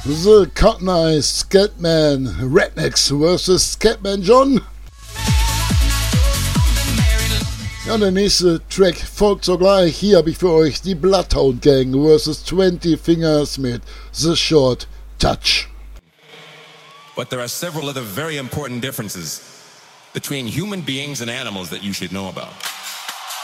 The Cotton Eye Scatman Rednecks vs. Scatman John. Ja, der nächste Track folgt sogleich. Hier habe ich für euch die Bloodhound Gang vs. 20 Fingers mit The Short Touch. But there are several other very important differences between human beings and animals that you should know about.